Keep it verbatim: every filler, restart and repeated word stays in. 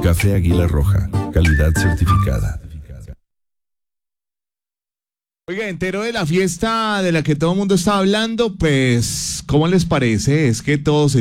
Café Águila Roja, calidad certificada. Oiga, entero de la fiesta de la que todo el mundo está hablando, pues, ¿cómo les parece? Es que todos